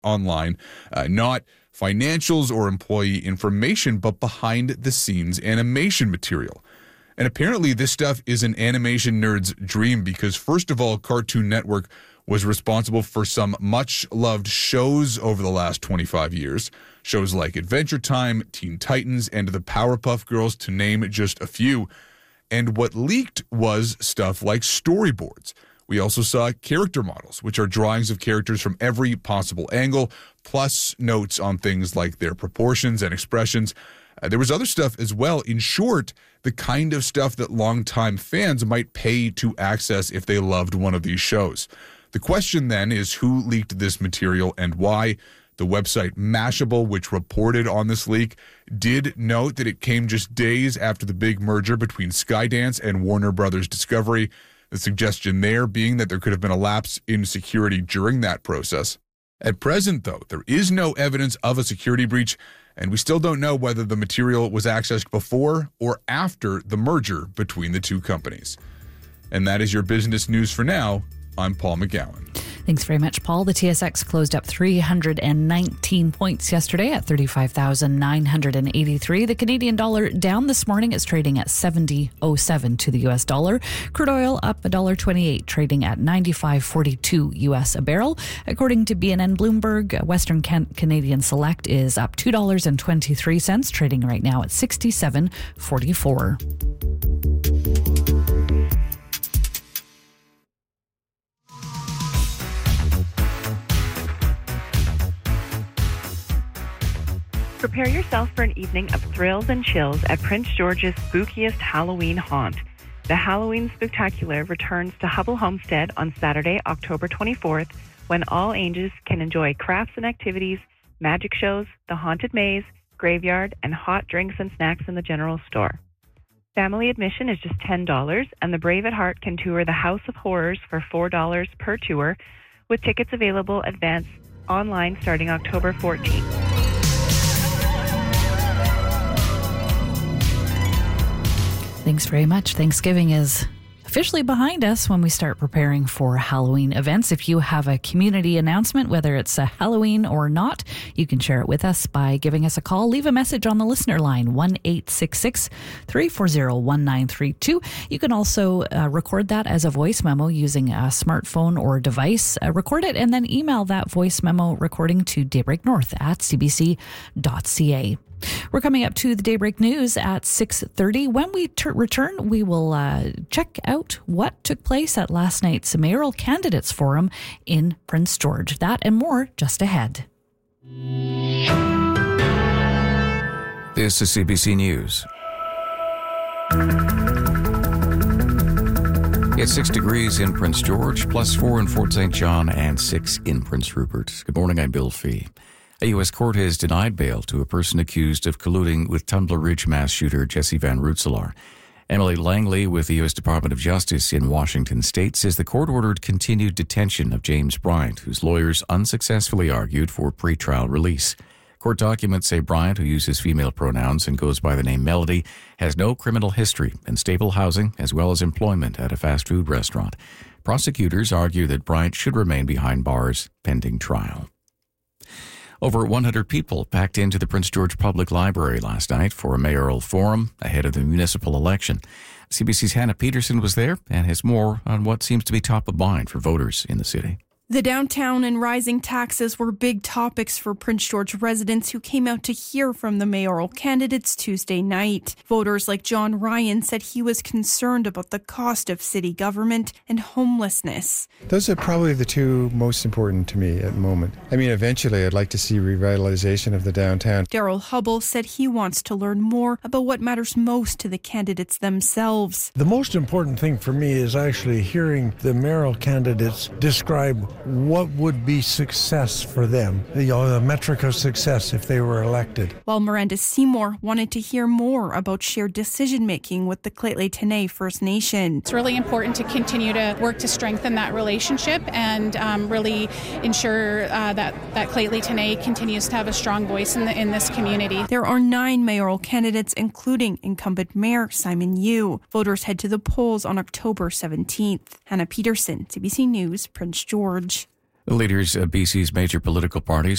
online, not financials or employee information, but behind-the-scenes animation material. And apparently this stuff is an animation nerd's dream because, first of all, Cartoon Network was responsible for some much-loved shows over the last 25 years. Shows like Adventure Time, Teen Titans, and the Powerpuff Girls, to name just a few. And what leaked was stuff like storyboards. We also saw character models, which are drawings of characters from every possible angle, plus notes on things like their proportions and expressions. There was other stuff as well. In short, the kind of stuff that longtime fans might pay to access if they loved one of these shows. The question then is who leaked this material and why. The website Mashable, which reported on this leak, did note that it came just days after the big merger between Skydance and Warner Brothers Discovery. The suggestion there being that there could have been a lapse in security during that process. At present, though, there is no evidence of a security breach, and we still don't know whether the material was accessed before or after the merger between the two companies. And that is your business news for now. I'm Paul McGowan. Thanks very much, Paul. The TSX closed up 319 points yesterday at 35,983. The Canadian dollar down this morning. It's trading at 70.07 to the US dollar. Crude oil up $1.28, trading at 95.42 US a barrel. According to BNN Bloomberg, Western Canadian Select is up $2.23, trading right now at 67.44. Prepare yourself for an evening of thrills and chills at Prince George's spookiest Halloween haunt. The Halloween Spooktacular returns to Hubble Homestead on Saturday, October 24th, when all ages can enjoy crafts and activities, magic shows, the haunted maze, graveyard, and hot drinks and snacks in the general store. Family admission is just $10, and the Brave at Heart can tour the House of Horrors for $4 per tour, with tickets available advance online starting October 14th. Thanks very much. Thanksgiving is officially behind us when we start preparing for Halloween events. If you have a community announcement, whether it's a Halloween or not, you can share it with us by giving us a call. Leave a message on the listener line, 1-866-340-1932. You can also record that as a voice memo using a smartphone or device. Record it and then email that voice memo recording to daybreaknorth@cbc.ca. We're coming up to the Daybreak News at 6:30. When we return, we will check out what took place at last night's Mayoral Candidates Forum in Prince George. That and more just ahead. This is CBC News. It's 6 degrees in Prince George, +4 in Fort St. John, and 6 in Prince Rupert. Good morning, I'm Bill Fee. A U.S. court has denied bail to a person accused of colluding with Tumbler Ridge mass shooter Jesse Van Rootselaar. Emily Langley with the U.S. Department of Justice in Washington State says the court ordered continued detention of James Bryant, whose lawyers unsuccessfully argued for pretrial release. Court documents say Bryant, who uses female pronouns and goes by the name Melody, has no criminal history and stable housing as well as employment at a fast food restaurant. Prosecutors argue that Bryant should remain behind bars pending trial. Over 100 people packed into the Prince George Public Library last night for a mayoral forum ahead of the municipal election. CBC's Hannah Peterson was there and has more on what seems to be top of mind for voters in the city. The downtown and rising taxes were big topics for Prince George residents who came out to hear from the mayoral candidates Tuesday night. Voters like John Ryan said he was concerned about the cost of city government and homelessness. Those are probably the two most important to me at the moment. I mean, eventually I'd like to see revitalization of the downtown. Darryl Hubble said he wants to learn more about what matters most to the candidates themselves. The most important thing for me is actually hearing the mayoral candidates describe what would be success for them, the metric of success if they were elected. While Miranda Seymour wanted to hear more about shared decision-making with the Lheidli T'enneh First Nation. It's really important to continue to work to strengthen that relationship and really ensure that Lheidli T'enneh continues to have a strong voice in this community. There are 9 mayoral candidates, including incumbent Mayor Simon Yu. Voters head to the polls on October 17th. Hannah Peterson, CBC News, Prince George. The leaders of BC's major political parties